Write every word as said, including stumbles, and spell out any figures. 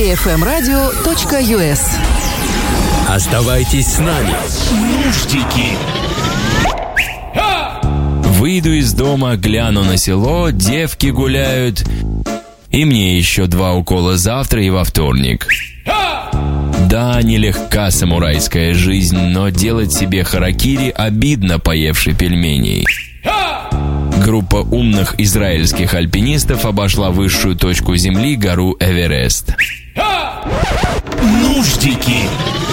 эй эф эм радио точка ю эс. Оставайтесь с нами. Нуждики. Выйду из дома, гляну на село, девки гуляют. И мне еще два укола завтра и во вторник. Да, нелегка самурайская жизнь, но делать себе харакири обидно, поевши пельменей. Группа умных израильских альпинистов обошла высшую точку Земли, гору Эверест. Нуждики.